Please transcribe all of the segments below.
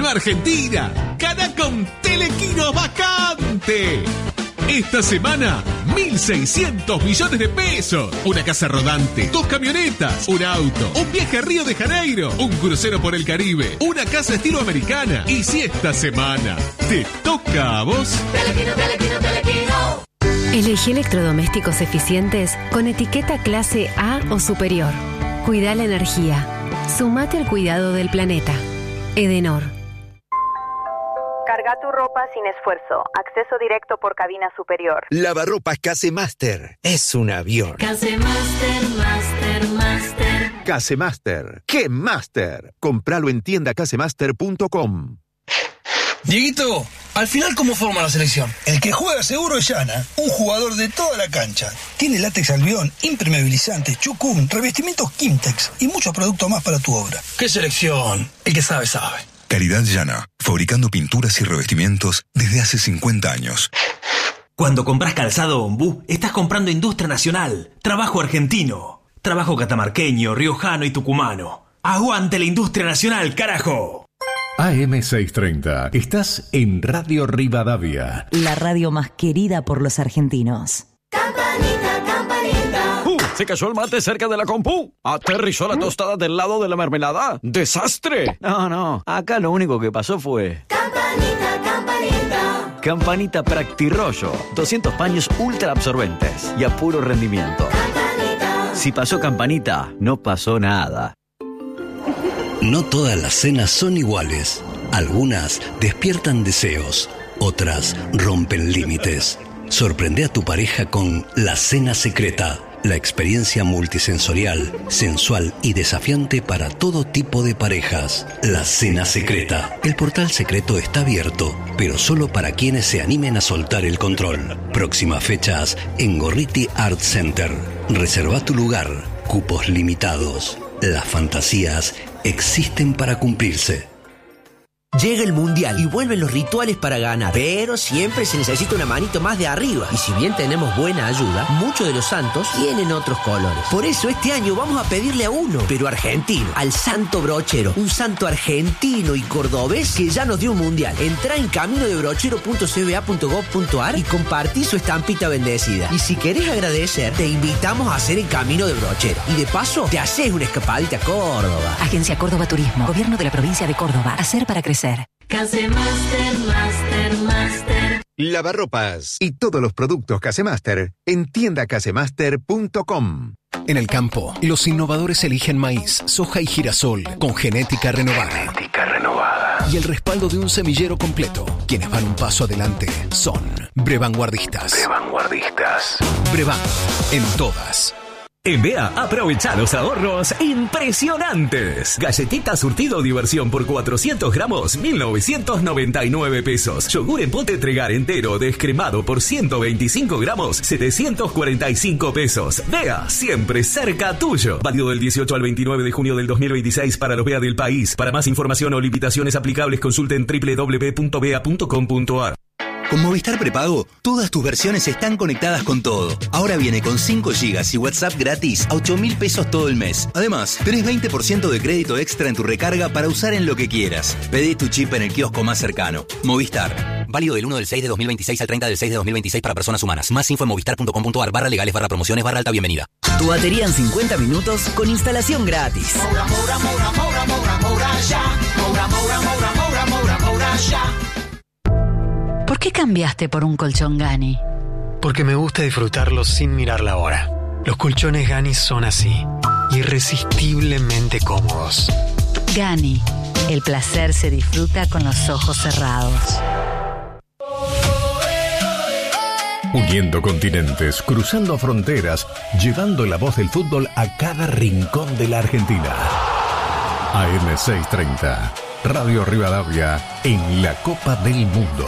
Gana Argentina. Gana con Telequino Vacante. Esta semana, 1.600 millones de pesos. Una casa rodante, 2 camionetas, un auto, un viaje a Río de Janeiro, un crucero por el Caribe, una casa estilo americana. Y si esta semana te toca a vos... Telequino, Telequino, Telequino. Elegí electrodomésticos eficientes con etiqueta clase A o superior. Cuida la energía. Sumate al cuidado del planeta. Edenor. Carga tu ropa sin esfuerzo. Acceso directo por cabina superior. Lavarropas Casemaster. Es un avión. Casemaster, Master, Master. Casemaster. ¡Qué Master! Compralo en tiendacasemaster.com. Dieguito, al final, ¿cómo forma la selección? El que juega seguro es Yana, un jugador de toda la cancha. Tiene látex albión, impermeabilizante, chucún, revestimientos Kimtex y muchos productos más para tu obra. ¿Qué selección? El que sabe, sabe. Caridad Llana, fabricando pinturas y revestimientos desde hace 50 años. Cuando compras calzado Ombú, estás comprando industria nacional, trabajo argentino, trabajo catamarqueño, riojano y tucumano. ¡Aguante la industria nacional, carajo! AM630. Estás en Radio Rivadavia. La radio más querida por los argentinos. Campanita, campanita. Se cayó el mate cerca de la compu. Aterrizó la tostada del lado de la mermelada. ¡Desastre! No. Acá lo único que pasó fue... Campanita, campanita. Campanita Practirollo. 200 paños ultra absorbentes y a puro rendimiento. Campanita. Si pasó Campanita, no pasó nada. No todas las cenas son iguales. Algunas despiertan deseos, otras rompen límites. Sorprende a tu pareja con La Cena Secreta, la experiencia multisensorial, sensual y desafiante para todo tipo de parejas. La Cena Secreta. El portal secreto está abierto, pero solo para quienes se animen a soltar el control. Próximas fechas en Gorriti Art Center. Reserva tu lugar. Cupos limitados. Las fantasías existen para cumplirse. Llega el Mundial y vuelven los rituales para ganar, pero siempre se necesita una manito más de arriba. Y si bien tenemos buena ayuda, muchos de los santos tienen otros colores. Por eso este año vamos a pedirle a uno, pero argentino, al Santo Brochero, un santo argentino y cordobés que ya nos dio un Mundial. Entrá en caminodebrochero.cba.gov.ar y compartí su estampita bendecida. Y si querés agradecer, te invitamos a hacer el Camino de Brochero. Y de paso, te haces una escapadita a Córdoba. Agencia Córdoba Turismo, Gobierno de la Provincia de Córdoba. Hacer para crecer. Casemaster, Master, Master. Lavarropas y todos los productos Casemaster en tiendacasemaster.com. En el campo, los innovadores eligen maíz, soja y girasol con genética renovada. Y el respaldo de un semillero completo. Quienes van un paso adelante son Brevanguardistas. Brevan, en todas. En BEA, aprovecha los ahorros impresionantes. Galletita surtido diversión por 400 gramos, 1.999 pesos. Yogur en pote Tregar entero descremado por 125 gramos, 745 pesos. BEA, siempre cerca tuyo. Válido del 18 al 29 de junio del 2026 para los BEA del país. Para más información o limitaciones aplicables, consulten www.bea.com.ar. Con Movistar Prepago, todas tus versiones están conectadas con todo. Ahora viene con 5 GB y WhatsApp gratis a 8.000 pesos todo el mes. Además, tenés 20% de crédito extra en tu recarga para usar en lo que quieras. Pedí tu chip en el kiosco más cercano. Movistar. Válido del 1 del 6 de 2026 al 30 del 6 de 2026 para personas humanas. Más info en movistar.com.ar/legales/promociones/alta bienvenida. Tu batería en 50 minutos con instalación gratis. ¿Por qué cambiaste por un colchón Gani? Porque me gusta disfrutarlos sin mirar la hora. Los colchones Gani son así, irresistiblemente cómodos. Gani, el placer se disfruta con los ojos cerrados. Uniendo continentes, cruzando fronteras, llevando la voz del fútbol a cada rincón de la Argentina. AM630, Radio Rivadavia, en la Copa del Mundo.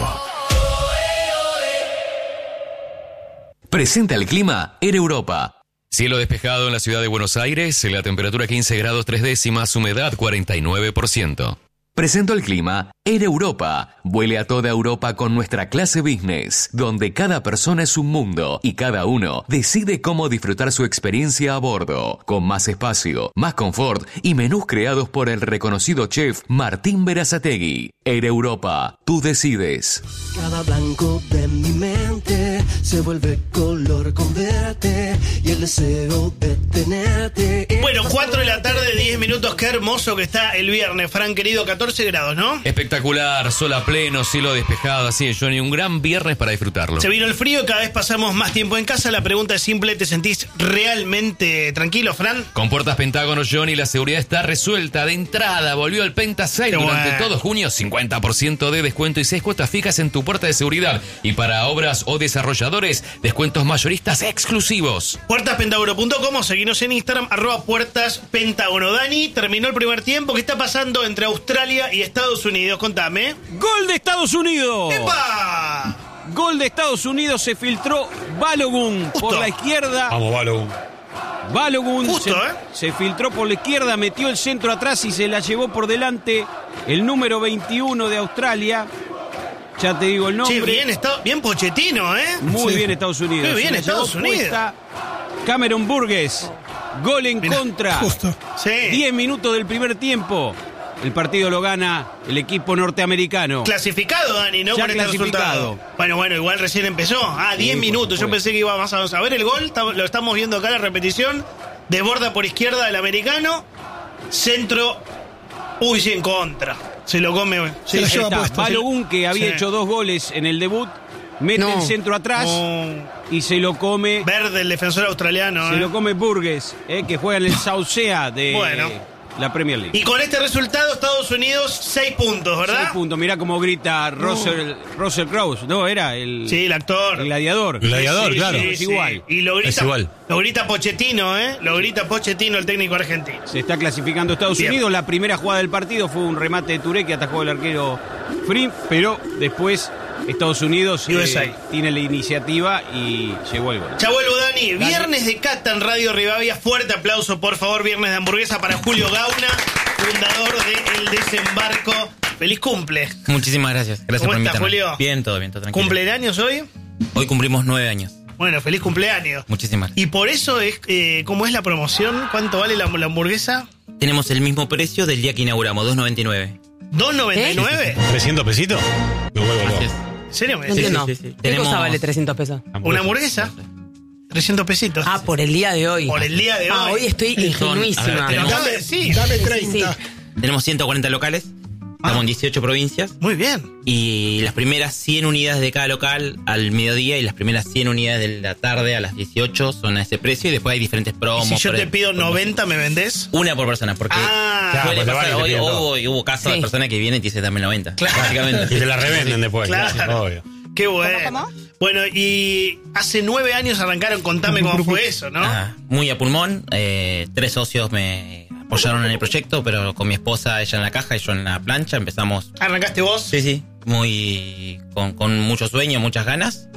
Presenta el clima en Europa. Cielo despejado en la ciudad de Buenos Aires, la temperatura 15 grados 3 décimas, humedad 49%. Presentó el clima Air Europa. Vuele a toda Europa con nuestra clase business, donde cada persona es un mundo y cada uno decide cómo disfrutar su experiencia a bordo, con más espacio, más confort y menús creados por el reconocido chef Martín Berazategui. Air Europa, tú decides. Cada blanco de mi mente se vuelve color con verte y el deseo de tenerte. Bueno, 4 de la tarde, 10 minutos. Qué hermoso que está el viernes, Fran, querido. 14 grados, ¿no? Espectacular, sol a pleno, cielo despejado, así es, Johnny. Un gran viernes para disfrutarlo. Se vino el frío, cada vez pasamos más tiempo en casa. La pregunta es simple, ¿te sentís realmente tranquilo, Fran? Con Puertas Pentágono, Johnny, la seguridad está resuelta. De entrada, volvió el Penta Sale durante todo junio. 50% de descuento y 6 cuotas fijas en tu puerta de seguridad. Y para obras o desarrolladores, descuentos mayoristas exclusivos. Puertaspentágono.com, seguinos en Instagram, @puertaspentágono. Dani, terminó el primer tiempo. ¿Qué está pasando entre Australia y Estados Unidos? Contame. ¡Gol de Estados Unidos! ¡Epa! Gol de Estados Unidos, se filtró Balogun por la izquierda. Vamos, Balogun. Balogun Justo, se filtró por la izquierda, metió el centro atrás y se la llevó por delante el número 21 de Australia. Ya te digo el nombre. Che, bien Pochettino, ¿eh? Muy bien Estados Unidos. Qué bien Estados Unidos. Cameron Burgess, gol en contra. Justo. Sí. 10 minutos del primer tiempo. El partido lo gana el equipo norteamericano. Clasificado, Dani, ¿no? Ya Con este clasificado. resultado. Bueno, igual recién empezó. 10 minutos. Yo pensé que iba más a ver el gol. Lo estamos viendo acá, la repetición. Desborda por izquierda del americano. Centro. Uy, sí, en contra. Se lo come. Sí, Balogun, que había hecho 2 goles en el debut, mete el centro atrás y se lo come. Verde, el defensor australiano. Se lo come Burgess, que juega en el Saucea de la Premier League. Y con este resultado, Estados Unidos, 6 puntos, ¿verdad? 6 puntos. Mirá cómo grita Russell Crowe. No, era el... Sí, el actor. El gladiador. El gladiador, claro. Sí, es igual. Y lo grita Pochettino, ¿eh? Lo grita Pochettino, el técnico argentino. Se está clasificando Estados Unidos. La primera jugada del partido fue un remate de Touré que atajó el arquero Free, pero después Estados Unidos tiene la iniciativa y llegó el gol. Ya vuelvo, Dani. Viernes de Cata en Radio Rivadavia. Fuerte aplauso, por favor. Viernes de hamburguesa para Julio Gauna, fundador de El Desembarco. ¡Feliz cumple! Muchísimas gracias. Gracias por invitarme. ¿Cómo estás, Julio? Bien, todo tranquilo. ¿Cumpleaños hoy? Hoy cumplimos 9 años. Bueno, feliz cumpleaños. Muchísimas gracias. Y por eso, ¿cómo es la promoción? ¿Cuánto vale la hamburguesa? Tenemos el mismo precio del día que inauguramos, $2.99. ¿$2.99? ¿300 pesitos? Me vuelvo loco. ¿En serio? No entiendo. ¿Qué cosa vale 300 pesos? ¿Una hamburguesa? 300 pesitos. Ah, por el día de hoy. Por el día de hoy. Hoy estoy ingenuísima. Dame 30. Tenemos 140 locales. Estamos en 18 provincias. Muy bien. Y las primeras 100 unidades de cada local al mediodía y las primeras 100 unidades de la tarde a las 18 son a ese precio. Y después hay diferentes promos. ¿Y si yo te pido 90, me vendés? Una por persona, porque suele pasar. Hoy hubo casos de personas que vienen y te dicen dame 90. Claro. Y te la revenden después. Claro. Obvio. Qué bueno. ¿Cómo? Bueno, y hace 9 años arrancaron. Contame cómo fue eso, ¿no? Muy a pulmón. 3 socios me apoyaron en el proyecto, pero con mi esposa, ella en la caja y yo en la plancha, empezamos. ¿Arrancaste vos? Sí. Muy con mucho sueño, muchas ganas.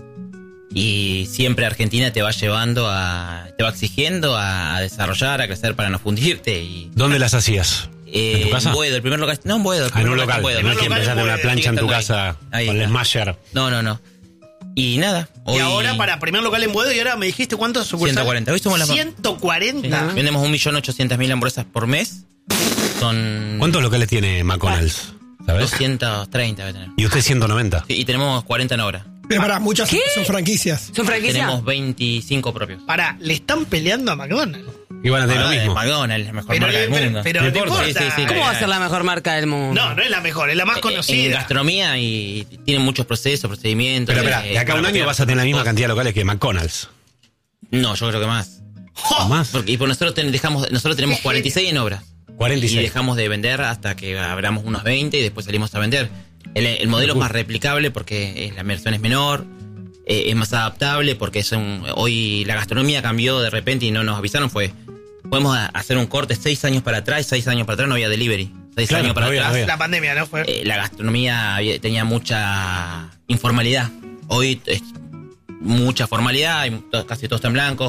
Y siempre Argentina te va llevando te va exigiendo a desarrollar, a crecer para no fundirte. Y ¿dónde las hacías? ¿En tu casa? En Boedo, el primer local. No, en Boedo. En un local. No es que empezaste una plancha en tu casa con el Smasher. No. Y nada. Y ahora para primer local en Boedo, y ahora me dijiste cuántos sucursales. 140. Hoy somos 140. Sí. Vendemos 1.800.000 hamburguesas por mes. ¿Cuántos locales tiene McDonald's? ¿Sabes? 230 debe tener. ¿Y usted 190? Sí, y tenemos 40 en obra. Pero para muchas son franquicias. ¿Son franquicias? Tenemos 25 propios. Le están peleando a McDonald's. Y van a tener lo mismo. McDonald's, la mejor marca del mundo. Pero no importa. Sí, ¿Cómo va a ser la mejor marca del mundo? No es la mejor, es la más conocida. En gastronomía y tienen muchos procesos, procedimientos. Pero espera, de acá a un año vas a tener la misma cantidad de locales que McDonald's. No, yo creo que más. ¿Más? Porque nosotros tenemos 46 en obra. 46. Y dejamos de vender hasta que abramos unos 20 y después salimos a vender. El modelo es más replicable porque la inversión es menor. Es más adaptable porque hoy la gastronomía cambió de repente y no nos avisaron. Podemos hacer un corte 6 años para atrás. 6 años para atrás no había delivery. 6 años para atrás. La pandemia, ¿no? Fue. La gastronomía tenía mucha informalidad. Hoy es mucha formalidad, casi todo está en blanco.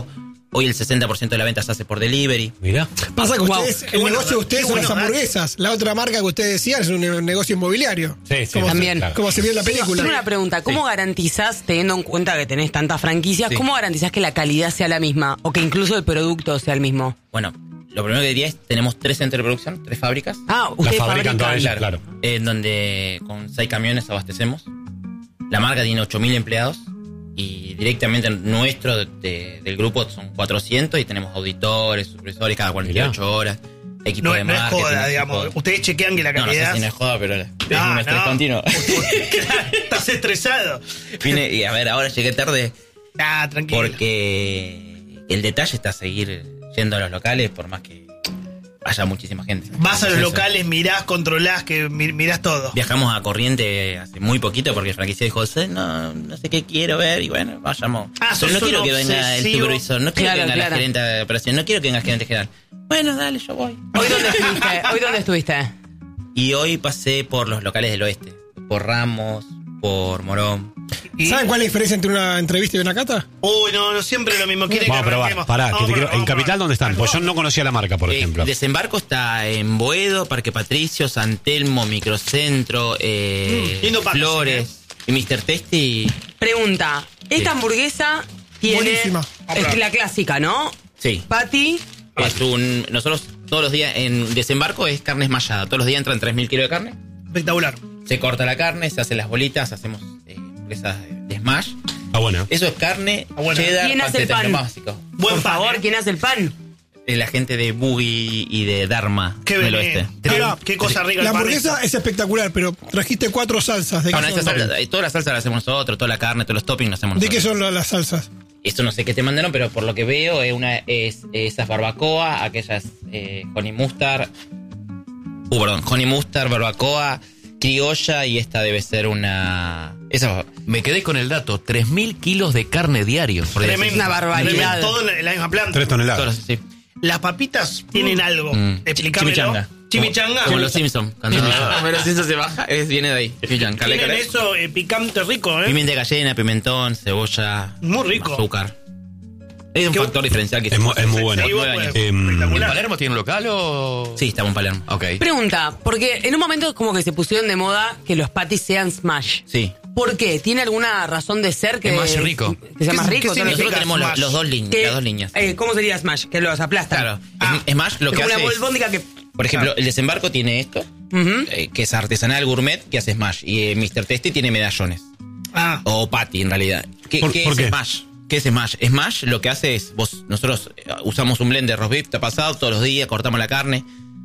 Hoy el 60% de la venta se hace por delivery. Mirá. Pasa que ustedes, el negocio de ustedes son las hamburguesas. La otra marca que ustedes decían es un negocio inmobiliario. Sí, como también. Claro. Como se vio en la película. Tengo una pregunta, ¿cómo garantizás, teniendo en cuenta que tenés tantas franquicias, cómo garantizás que la calidad sea la misma o que incluso el producto sea el mismo? Bueno, lo primero que diría es, tenemos 3 centros de producción, 3 fábricas. Ustedes fabrican todas ellas, claro. En donde con 6 camiones abastecemos. La marca tiene 8.000 empleados. Y directamente nuestro del grupo son 400 y tenemos auditores, supervisores cada 48 horas, equipo de marketing. No es joda, digamos. Ustedes chequean que la calidad... No sé si no es joda, pero es un estrés continuo. Estás estresado. Vine, y a ver, ahora llegué tarde. Tranquilo. Porque el detalle está seguir yendo a los locales por más que haya muchísima gente. Vas a los locales, mirás, controlás, que mirás todo. Viajamos a Corriente hace muy poquito porque el franquicia dijo, no sé qué quiero ver, y bueno, vayamos. Pero no quiero que venga el supervisor, no quiero que venga la gerente de operación, no quiero que venga el gerente general. Bueno, dale, yo voy. ¿Hoy dónde estuviste? Y hoy pasé por los locales del oeste, por Ramos, por Morón. ¿Saben cuál es la diferencia entre una entrevista y una cata? Uy, no siempre lo mismo. Vamos a probar. Pará, ¿en Capital dónde están? Pues yo no conocía la marca, por ejemplo. Desembarco está en Boedo, Parque Patricio, San Telmo, Microcentro, Flores, y Mr. Testy. Pregunta, esta hamburguesa tiene... Buenísima. Es la clásica, ¿no? Sí. Patty. Nosotros todos los días en Desembarco es carne esmallada. Todos los días entran 3.000 kilos de carne. Espectacular. Se corta la carne, se hacen las bolitas, hacemos hamburguesas de smash. Bueno. Eso es carne, cheddar, ¿Quién hace el panceta, pan? lo más básico. Por favor, ¿quién hace el pan? La gente de Boogie y de Dharma del oeste. Qué cosa rica. La hamburguesa es espectacular, pero trajiste 4 salsas. ¿De qué son? Toda la salsa la hacemos nosotros, toda la carne, todos los toppings la hacemos nosotros. ¿De qué son las salsas? Esto no sé qué te mandaron, pero por lo que veo esas barbacoa, aquellas honey mustard, honey mustard, barbacoa, criolla, y esta debe ser una... Me quedé con el dato, 3.000 kilos de carne diario. Es una barbaridad. Todo en la misma planta. 3 toneladas. Sí. Las papitas tienen algo. Explícamelo. Chimichanga. Como los Simpsons. Cuando los Simpsons se baja, viene de ahí. Chimichanga. Tienen eso picante rico, Pimienta de gallina, pimentón, cebolla. Muy rico. Azúcar. Es un factor diferencial que es muy bueno. ¿En Palermo tiene un local o...? Sí, estamos en Palermo. Ok. Pregunta, porque en un momento como que se pusieron de moda que los patties sean smash. Sí. ¿Por qué? ¿Tiene alguna razón de ser que es más rico? Que sea más rico. Nosotros tenemos las dos líneas. ¿Cómo sería smash? Que los aplastan. Claro. Smash lo que hace una albóndiga que... Por ejemplo, el Desembarco tiene esto, que es artesanal gourmet, que hace smash. Y Mr. Testy tiene medallones. O patty, en realidad. ¿Qué es smash? ¿Qué es smash? Smash lo que hace es, nosotros usamos un blend de roast beef pasado todos los días, cortamos la carne,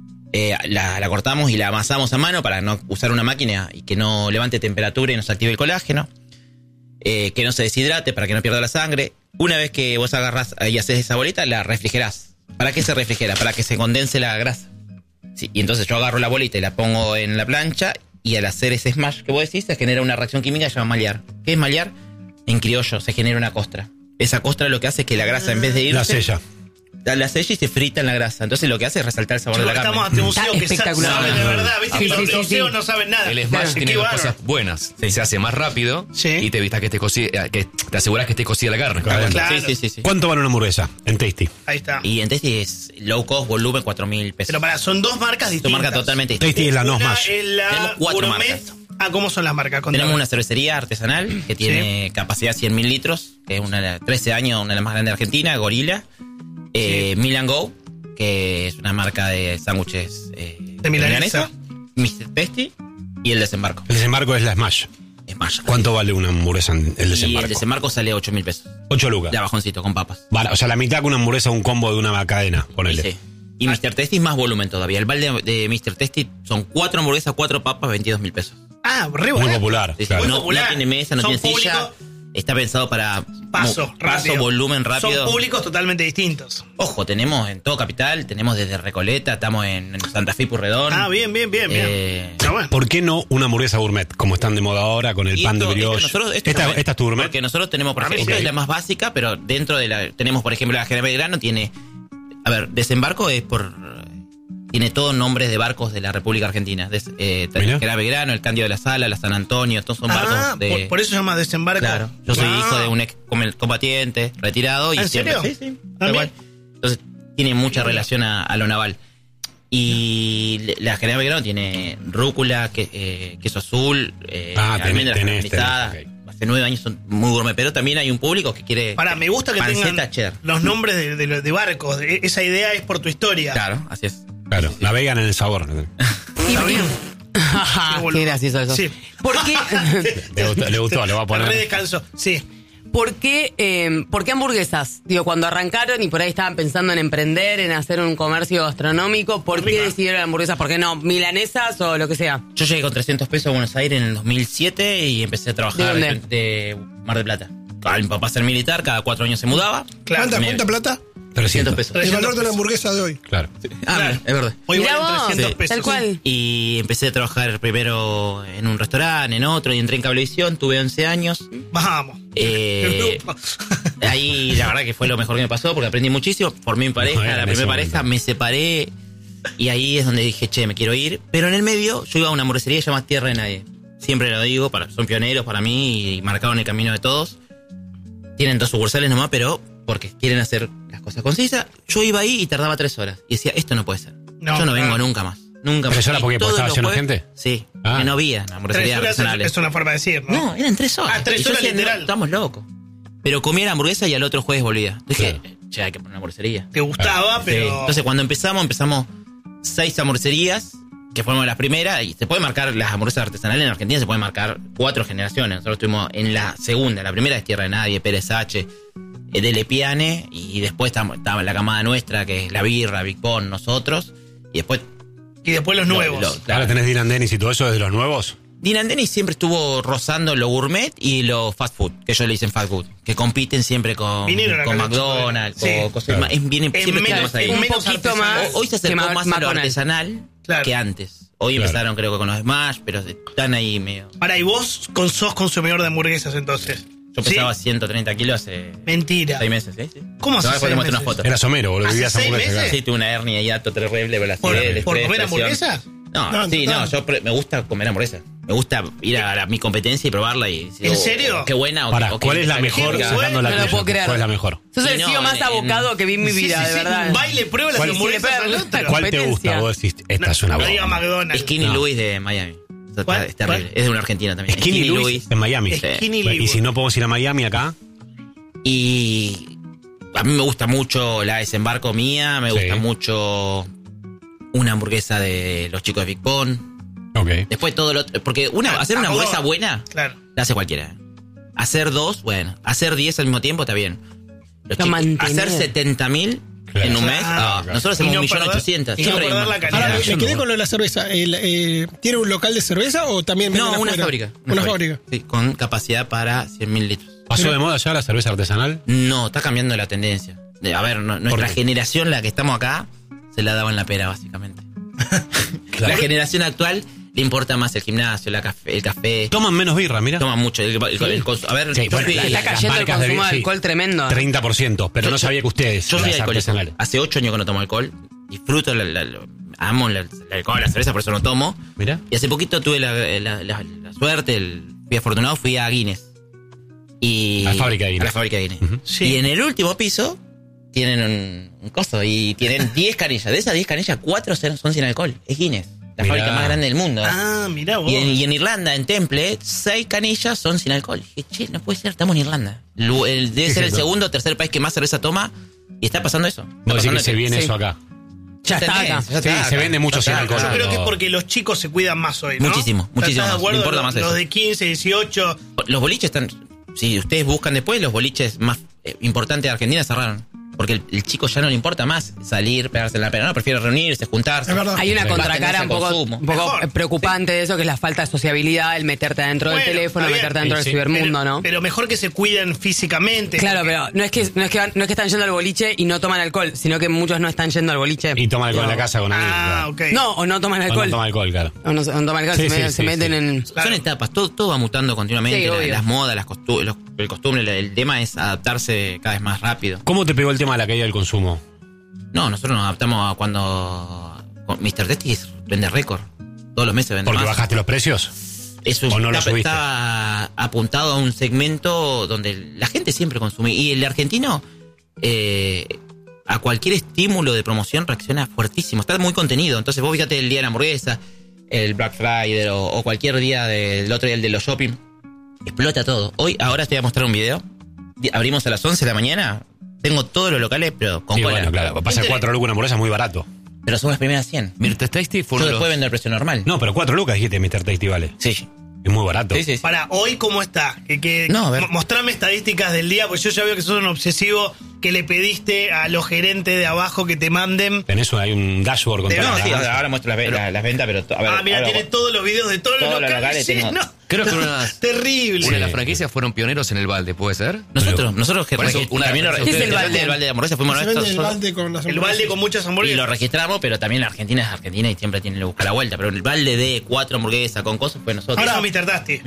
la cortamos y la amasamos a mano para no usar una máquina y que no levante temperatura y no se active el colágeno, que no se deshidrate para que no pierda la sangre. Una vez que vos agarrás y haces esa bolita, la refrigerás. ¿Para qué se refrigera? Para que se condense la grasa. Sí, y entonces yo agarro la bolita y la pongo en la plancha, y al hacer ese smash que vos decís, se genera una reacción química que se llama maillard. ¿Qué es maillard? En criollo se genera una costra. Esa costra lo que hace es que la grasa, en vez de irse, la sella y se frita en la grasa. Entonces lo que hace es resaltar el sabor de la carne. Estamos ante un CEO que sabe de verdad, ¿viste? Los CEOs no saben nada. El smash tiene dos cosas buenas. Se hace más rápido y te evitas que te aseguras que esté cocida la carne. Claro. Sí. ¿Cuánto vale una hamburguesa en Tasty? Ahí está. Y en Tasty es low cost, volumen, 4.000 pesos. Pero son dos marcas distintas. Son marcas totalmente distintas. Tasty es la no más. Tenemos 4 marcas. ¿Cómo son las marcas? Tenemos una cervecería artesanal que tiene capacidad de 100.000 litros, que es una de 13 años, una de las más grandes de Argentina, Gorila. Milan Go, que es una marca de sándwiches de milanesa. Mr. Testy y el Desembarco. El Desembarco es la Smash. ¿Cuánto vale una hamburguesa en el Desembarco? Y el Desembarco sale 8.000 pesos. 8 lucas. De bajoncito, con papas. Vale, o sea, la mitad que una hamburguesa, un combo de una cadena, ponele. Sí. Y Mr. Testy es más volumen todavía. El balde de Mr. Testy son 4 hamburguesas, 4 papas, 22.000 pesos. Re bueno. Muy popular. Sí, claro. No tiene mesa, no tiene silla. Está pensado para paso, volumen rápido. Son públicos totalmente distintos. Ojo, tenemos en todo Capital, tenemos desde Recoleta, estamos en Santa Fe y Purredón. Bien. Bueno. ¿Por qué no una hamburguesa gourmet, como están de moda ahora, con el pan de brioche? Esta es tu gourmet. Porque nosotros tenemos, por ejemplo, esta es la más básica, pero dentro de tenemos, por ejemplo, la General Belgrano tiene... A ver, Desembarco es por tiene todos nombres de barcos de la República Argentina. Era Belgrano, el Cándido de la Sala, la San Antonio, todos son barcos de... por eso se llama desembarco. Claro, yo soy hijo de un ex combatiente retirado. Y ¿en serio? Sí, igual. Entonces tiene mucha relación a lo naval. Y la General Belgrano tiene rúcula, queso azul, almendras caramelizada. Hace 9 años son muy gourmet, pero también hay un público que quiere... me gusta que tengan los nombres de barcos. Esa idea es por tu historia. Claro, así es. Claro, navegan en el sabor. Qué gracioso eso. Sí. ¿Por qué? le gustó, le va a poner. Re descanso, sí. ¿Por qué hamburguesas? Digo, cuando arrancaron y por ahí estaban pensando en emprender, en hacer un comercio gastronómico, ¿por qué decidieron hamburguesas? ¿Por qué no milanesas o lo que sea? Yo llegué con 300 pesos a Buenos Aires en el 2007 y empecé a trabajar de Mar del Plata. Mi papá ser militar, cada 4 años se mudaba. Claro. ¿Cuánta plata? 300 pesos. El valor de una hamburguesa de hoy. Claro. Es verdad. Hoy valen 300 pesos. Tal cual. Y empecé a trabajar primero en un restaurante, en otro, y entré en Cablevisión, tuve 11 años. Vamos. Ahí la verdad que fue lo mejor que me pasó porque aprendí muchísimo. Formé mi pareja, la primera pareja, me separé y ahí es donde dije, me quiero ir. Pero en el medio yo iba a una hamburguesería que se llama Tierra de Nadie. Siempre lo digo, son pioneros para mí y marcaron el camino de todos. Tienen 2 sucursales nomás, pero porque quieren hacer las cosas concisas. Yo iba ahí y tardaba 3 horas. Y decía, esto no puede ser. Yo no vengo nunca más. Nunca más. ¿3 horas porque estaba lleno de gente? Sí. Que no había hamburgueserías 3 horas artesanales. es una forma de decir, ¿no? No, eran 3 horas. 3 horas literal. Estamos locos. Pero comía la hamburguesa y al otro jueves volvía. Dije, hay que poner una hamburguesería. Te gustaba, pero... Sí. Entonces cuando empezamos 6 hamburgueserías, que fueron las primeras, y se puede marcar las hamburguesas artesanales en Argentina, se puede marcar 4 generaciones. Nosotros estuvimos en la segunda, la primera es Tierra de Nadie, Pérez H, de Lepiane, y después estaba la camada nuestra, que es La Birra, Big Pon, nosotros, y después los nuevos. Ahora tenés Dylan Dennis y todo eso de los nuevos. Dylan Dennis siempre estuvo rozando lo gourmet y lo fast food, que ellos le dicen fast food, que compiten siempre con McDonald's, cosas. Siempre estamos ahí. Un poquito más. Hoy se acercó más a lo artesanal que antes. Hoy empezaron creo que con los Smash, pero están ahí medio... ¿Y vos sos consumidor de hamburguesas entonces? Yo pesaba 130 kilos hace... Mentira. 6 meses, ¿sí? ¿Cómo hace 6 meses? Una foto. Era somero, boludo. ¿Hace 6 meses? Sí, tuve una hernia y ato terrible. ¿Por comer hamburguesas? No, yo me gusta comer hamburguesas. Me gusta ir a mi competencia y probarla y decir, ¿en serio? Qué buena. ¿Cuál es la mejor? Sacando la no lo puedo creer. ¿Cuál es la mejor? Sos el tío más abocado que vi en mi vida, de verdad. Baile, prueba las hamburguesas al otro. ¿Cuál te gusta? Vos decís, esta es una bomba. No diga McDonald's. Skinny Louis de Miami. Es terrible. Es de una Argentina también. Skinny Louis en Miami. ¿Y si no podemos ir a Miami acá? Y a mí me gusta mucho la desembarco mía, me gusta mucho una hamburguesa de los chicos de Big Pon. Después todo lo otro, porque hacer una hamburguesa buena la hace cualquiera. Hacer 2, bueno, hacer 10 al mismo tiempo está bien. Hacer 70.000 en un mes, nosotros hacemos 1.800.000. Ahora, me quedé con lo de la cerveza. ¿Tiene un local de cerveza o también venden una afuera? fábrica. Una fábrica. Sí, con capacidad para 100.000 litros. ¿Pasó de moda ya la cerveza artesanal? No, está cambiando la tendencia. A ver, nuestra generación, la que estamos acá, se la daba en la pera, básicamente. La generación actual le importa más el gimnasio, el café. Toman menos birra, mira. Toman mucho. A ver, está cayendo el consumo de alcohol tremendo. 30%, pero no sabía que ustedes. Yo soy alcohólico. Hace 8 años que no tomo alcohol. Disfruto, amo el alcohol, la cerveza, por eso no tomo. Mira. Y hace poquito tuve la suerte, fui afortunado, fui a Guinness. A la fábrica de Guinness. Y en el último piso tienen un coso y tienen 10 canillas. De esas 10 canillas, 4 son sin alcohol. Es Guinness. La fábrica más grande del mundo. Mirá vos. Y en Irlanda, en Temple, 6 canillas son sin alcohol. Dije, no puede ser, estamos en Irlanda. Debe ser el segundo o tercer país que más cerveza toma y está pasando eso. No decir que se viene eso acá. Ya está acá. Se vende mucho sin alcohol. Yo creo que es porque los chicos se cuidan más hoy, ¿no? Muchísimo. ¿Estás de acuerdo? importa más los de 15, 18. Los boliches están... Si ustedes buscan después, los boliches más importantes de Argentina cerraron. Porque el chico ya no le importa más salir, pegarse en la pera, no, prefiere reunirse, juntarse. Hay una contracara un poco preocupante de eso, que es la falta de sociabilidad, el meterte adentro del teléfono, meterte dentro del cibermundo, ¿no? Pero mejor que se cuiden físicamente. Claro, pero no es que están yendo al boliche y no toman alcohol, sino que muchos no están yendo al boliche. Y toman alcohol en la casa con amigos. Okay. No, o no toman alcohol. O no toman alcohol, claro. O no toman alcohol, se meten en... Son etapas, todo va mutando continuamente, las modas, el costumbre, el tema es adaptarse cada vez más rápido. ¿Cómo te pegó el tema de la caída del consumo? No, nosotros nos adaptamos a cuando Mr. Tasty vende récord. Todos los meses vende ¿Porque más. bajaste los precios? Eso ¿O no lo subiste? está apuntado a un segmento donde la gente siempre consume. Y el argentino, a cualquier estímulo de promoción reacciona fuertísimo. Está muy contenido. Entonces vos fíjate el día de la hamburguesa, el Black Friday o cualquier día del otro día, el de los shopping. Explota todo. Ahora te voy a mostrar un video. Abrimos a las 11 de la mañana. Tengo todos los locales, pero con Sí, cola. bueno, claro. Pasa 4 lucas una hamburguesa es muy barato. Pero son las primeras 100. Mr. Tasty fue Yo después vendo el precio normal. No, pero 4 lucas dijiste Mr. Tasty vale. Sí. Es muy barato. Para, ¿hoy cómo está? No, a ver. Mostrame estadísticas del día, porque yo ya veo que sos un obsesivo que le pediste a los gerentes de abajo que te manden. Tenés hay un dashboard con todas las Sí, ganancias. ahora muestro las ventas, pero... A ver, Mira, ahora- tiene todos los videos de todos los locales. Sí, tengo- no. Creo que Terrible. una de las franquicias fueron pioneros en el balde, ¿puede ser? Nosotros que Por eso, una también lo ¿qué es el registramos. balde? El balde de hamburguesas fuimos Se nosotros. vende el balde con las El hamburguesas. balde con muchas Y hamburguesas. lo registramos, pero también la Argentina es Argentina y siempre tiene que buscar la vuelta. Pero el balde de 4 hamburguesas con cosas fue nosotros. Ahora Mr. Tasty.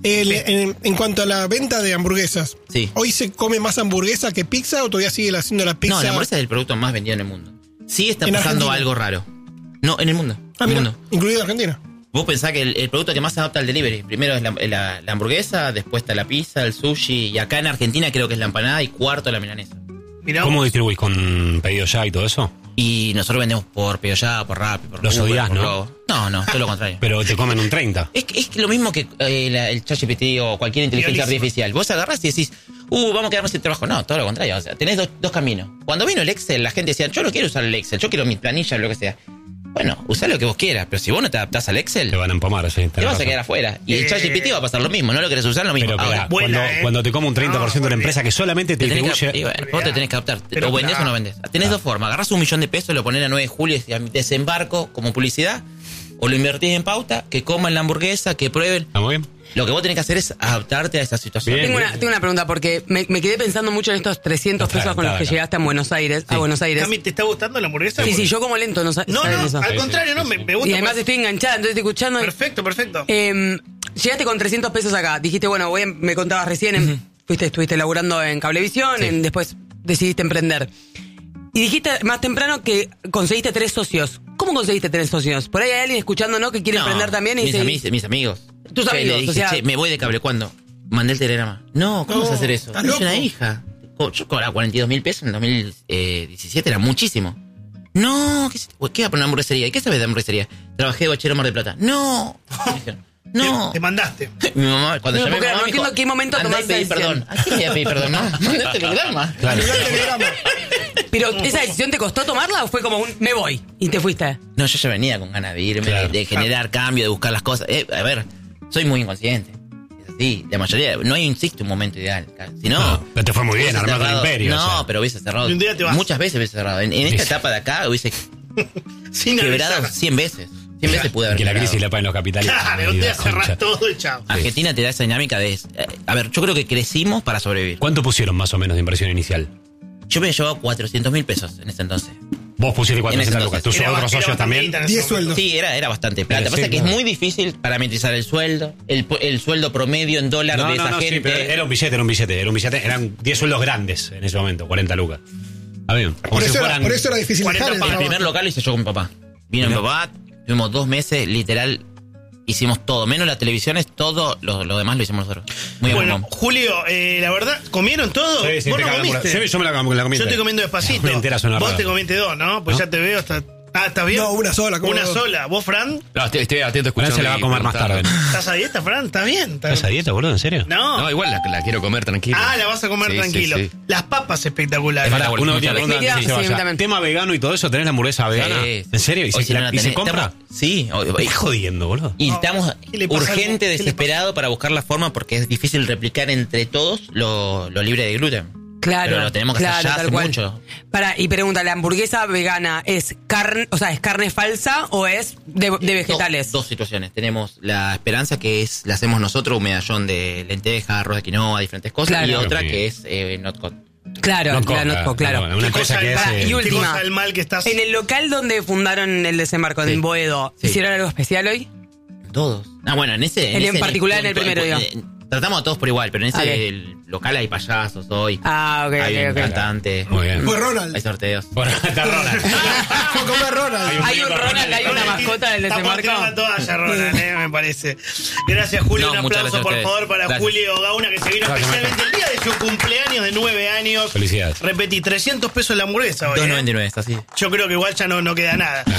En cuanto a la venta de hamburguesas, Sí. ¿hoy se come más hamburguesa que pizza o todavía sigue haciendo la pizza? No, la hamburguesa es el producto más vendido en el mundo. Sí está ¿En pasando Argentina? algo raro. No, en el mundo. Ah, En el mira, mundo. incluido Argentina. Vos pensás que el producto que más se adapta al delivery, primero es la hamburguesa, después está la pizza, el sushi, y acá en Argentina creo que es la empanada y cuarto la milanesa. ¿Cómo distribuís? ¿Con pedido ya y todo eso? Y nosotros vendemos por pedido ya, por Rappi, por Los Uber, odiás, por ¿no? Globo. No, todo lo contrario. Pero te comen un 30. Es que lo mismo que el ChatGPT o cualquier inteligencia Buenísimo. artificial. Vos agarrás y decís, vamos a quedarnos sin trabajo. No, todo lo contrario. O sea, tenés dos caminos. Cuando vino el Excel, la gente decía, yo no quiero usar el Excel, yo quiero mi planilla, lo que sea. Bueno, usá lo que vos quieras, pero si vos no te adaptás al Excel, Te van a empomar, sí. te vas a quedar afuera. Y el ChatGPT va a pasar lo mismo, no lo querés usar lo mismo. Pero Ahora, cuando te come un 30% de la empresa que solamente te te tenés distribuye... que, y bueno, vos te tenés que adaptar. Pero o vendés claro. o no vendés. Tenés dos formas. Agarrás $1 millón, lo ponés a 9 de julio y decís, desembarco como publicidad. O lo invertís en pauta, que coman la hamburguesa, que prueben. ¿Está muy bien? Lo que vos tenés que hacer es adaptarte a esa situación. Tengo una pregunta, porque me quedé pensando mucho en estos 300 pesos con los que llegaste a Buenos Aires. Cami, ¿te está gustando la hamburguesa? Sí, yo como lento, no No, saben eso. al contrario, no, me gusta. Y además estoy enganchada, entonces estoy escuchando. Perfecto. Llegaste con 300 pesos acá. Dijiste, bueno, me contabas recién, estuviste laburando en Cablevisión, después decidiste emprender. Y dijiste más temprano que conseguiste 3 socios. ¿Cómo conseguiste 3 socios? Por ahí hay alguien escuchando, ¿no? Que quiere emprender también y mis amigos. Tus Che, amigos, le dije, o sea- che, me voy de cable. ¿Cuándo? Mandé el telegrama. No, ¿cómo vas a hacer eso? ¿estás Es loco? una hija. Yo cobraba 42 mil pesos en 2017, era muchísimo. No, ¿qué va a poner una hamburguesería? ¿Y qué sabes de hamburguesería? Trabajé de bachero en Mar del Plata. No. No. Te mandaste. Mi mamá, cuando No, llamé a mi porque mamá, no me dijo, entiendo qué momento andá y tomaste pedí esa decisión. perdón. ¿A quién le voy a pedir perdón? No, mandé el telegrama. Claro. Pero, ¿esa decisión te costó tomarla o fue como un me voy y te fuiste? No, yo ya venía con ganas de irme, Claro. de generar cambio, de buscar las cosas. A ver, soy muy inconsciente. Es así, la mayoría, no existe un momento ideal. Si no, pero te fue muy bien, hubiese armando un cerrado. imperio. No, o sea. pero hubiese cerrado. Y un día te vas. Muchas veces hubiese cerrado. En esta etapa de acá hubiese Sin quebrado avisar. 100 veces. 100 veces pude haber Que la quebrado. crisis la paguen los capitalistas. Claro, un día cerrás todo y chao. Argentina te da esa dinámica de... a ver, yo creo que crecimos para sobrevivir. ¿Cuánto pusieron más o menos de inversión inicial? Yo me llevaba 400 mil pesos en ese entonces. Vos pusiste En 400 ese lucas. ¿Tus Era otros socios bastante también? guita en ese 10 momento. sueldos. Sí, era bastante plata. Pero Pasa sí, que es claro. muy difícil parametrizar el sueldo, el sueldo promedio en dólar de esa sí, gente. pero era un billete. Eran 10 sueldos grandes en ese momento, 40 lucas. A ver, como Por si eso, fueran... por eso era difícil 40 dejar el El trabajo. primer local lo hice yo con mi papá. Vino mi papá, tuvimos 2 meses, literal, hicimos todo, menos las televisiones, todo lo demás lo hicimos nosotros. Muy Bueno, bien, Julio, la verdad, ¿comieron todo? Sí, sí, ¿Vos no impecable. comiste? Sí, yo me la comí. Yo estoy comiendo despacito. Una entera son una Vos rueda. te comiste 2, ¿no? Pues ¿No? ya te veo hasta... Ah, ¿estás bien? No, una sola, ¿cómo Una no? sola. ¿Vos, Fran? No, estoy atento Fran escuchando. se la va a comer más tarde. ¿Estás a dieta, Fran? ¿Estás bien? ¿Estás a dieta, boludo? ¿En serio? No. No, igual la quiero comer tranquilo. Ah, la vas a comer Sí, tranquilo. sí, sí. Las papas espectaculares. Pará, Uno muchas tiene veces. pregunta antes de que se Sí, vaya. también. Tema vegano y todo eso, ¿tenés la hamburguesa vegana? Sí. ¿En serio? ¿Y Hoy se, si no la y se tenés, compra? estamos- sí. Estás jodiendo, boludo. Y estamos ¿qué le pasa urgente, ¿Qué le desesperado para buscar la forma porque es difícil replicar entre todos lo libre de gluten. Claro, Pero lo tenemos que hacer ya tal hace cual. mucho. Y pregunta, ¿la hamburguesa vegana es carne, o sea, es carne falsa o es de vegetales? Dos situaciones. Tenemos la esperanza, que es la hacemos nosotros, un medallón de lentejas, arroz de quinoa, diferentes cosas. Claro. Y otra Sí. que es not cut. Claro, No claro, coca, no, claro. bueno, una empresa que es... Y ¿Qué última, cosa el mal que estás? en el local donde fundaron el desembarco Sí. en Boedo, Sí. ¿hicieron algo especial hoy? Todos. Ah, bueno, en ese... En particular en el primero, digo. Tratamos a todos por igual, pero en ese Ok. el local hay payasos hoy. Ah, ok, hay un ok. cantante. Muy bien. Fue Ronald. Hay sorteos. Está Ronald. Fue a comer Ronald. Hay un Ronald, hay una mascota del Está por tirar desembarco. la toalla, Ronald, me parece. Gracias, Julio. No, Un muchas aplauso, gracias a por ustedes. favor, para Gracias. Julio Gauna, que se vino Gracias, especialmente el día de su cumpleaños de 9 años. Felicidades. Repetí, 300 pesos la hamburguesa hoy. 2.99, está así. Yo creo que igual ya no queda nada.